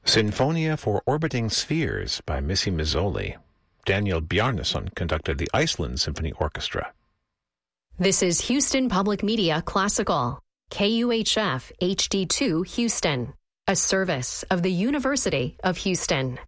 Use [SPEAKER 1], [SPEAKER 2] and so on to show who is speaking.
[SPEAKER 1] Sinfonia for Orbiting Spheres by Missy Mazzoli. Daniel Bjarnason conducted the Iceland Symphony Orchestra.
[SPEAKER 2] This is Houston Public Media Classical, KUHF HD2 Houston, a service of the University of Houston.